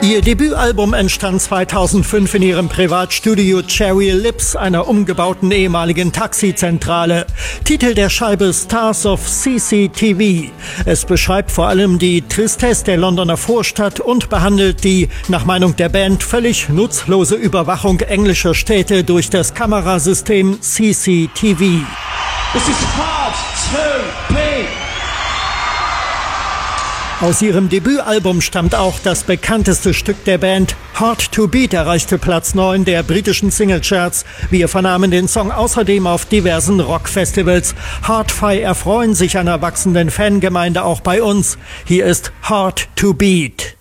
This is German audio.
Ihr Debütalbum entstand 2005 in ihrem Privatstudio Cherry Lips, einer umgebauten ehemaligen Taxizentrale. Titel der Scheibe Stars of CCTV. Es beschreibt vor allem die Tristesse der Londoner Vorstadt und behandelt die, nach Meinung der Band, völlig nutzlose Überwachung englischer Städte durch das Kamerasystem CCTV. This is hard to beat. Aus ihrem Debütalbum stammt auch das bekannteste Stück der Band. Hard to Beat erreichte Platz 9 der britischen Singlecharts. Wir vernahmen den Song außerdem auf diversen Rockfestivals. Hard-Fi erfreuen sich einer wachsenden Fangemeinde auch bei uns. Hier ist Hard to Beat.